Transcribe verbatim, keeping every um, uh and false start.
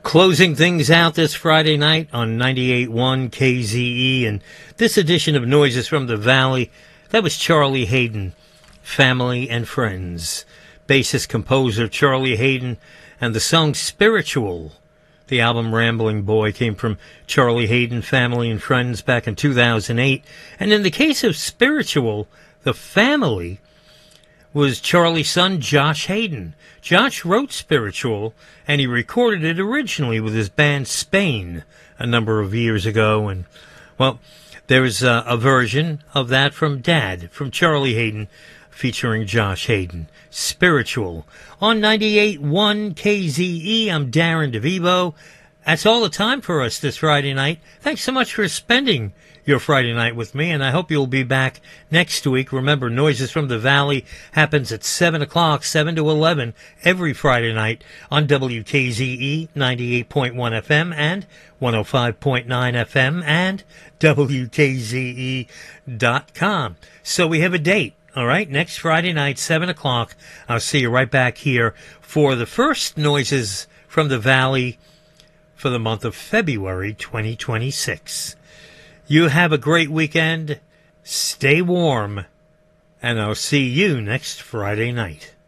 Closing things out this Friday night on ninety-eight point one K Z E, and this edition of Noises from the Valley, that was Charlie Haden, Family and Friends. Bassist composer Charlie Haden, and the song Spiritual. The album Rambling Boy came from Charlie Haden, Family and Friends back in two thousand eight. And in the case of Spiritual, the family was Charlie's son, Josh Haden. Josh wrote Spiritual, and he recorded it originally with his band Spain a number of years ago. And, well, there's a, a version of that from Dad, from Charlie Haden, featuring Josh Haden. Spiritual. On ninety-eight point one K Z E, I'm Darren DeVivo. That's all the time for us this Friday night. Thanks so much for spending your Friday night with me, and I hope you'll be back next week. Remember, Noises from the Valley happens at seven o'clock, seven to eleven, every Friday night on W K Z E ninety-eight point one F M and one oh five point nine F M and W K Z E dot com. So we have a date. All right, next Friday night, seven o'clock. I'll see you right back here for the first Noises from the Valley for the month of February twenty twenty-six. You have a great weekend. Stay warm. And I'll see you next Friday night.